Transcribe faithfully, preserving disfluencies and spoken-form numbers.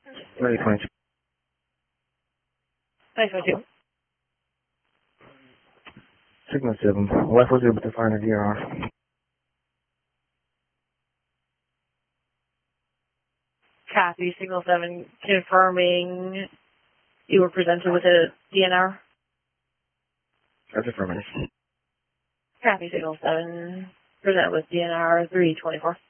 Ready, twenty-two. Nice one, too. Signal seven. Wife was able to find a D R. Copy, Signal seven, confirming you were presented with a D N R. That's affirmative. Copy, Signal seven, presented with D N R three twenty-four.